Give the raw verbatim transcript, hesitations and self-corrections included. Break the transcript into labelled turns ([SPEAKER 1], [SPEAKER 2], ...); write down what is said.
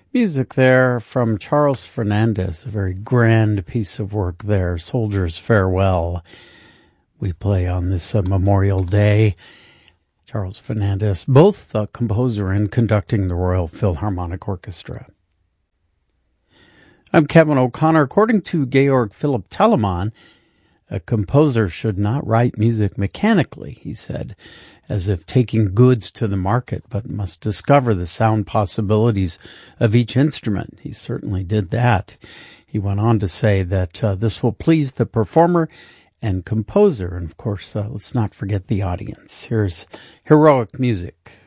[SPEAKER 1] Music there from Charles Fernandez, a very grand piece of work there, Soldier's Farewell. We play on this uh, Memorial Day. Charles Fernandez, both the composer and conducting the Royal Philharmonic Orchestra. I'm Kevin O'Connor. According to Georg Philipp Telemann, a composer should not write music mechanically, he said, as if taking goods to the market, but must discover the sound possibilities of each instrument. He certainly did that. He went on to say that uh, this will please the performer and composer, and of course, uh, let's not forget the audience. Here's Heroic Music.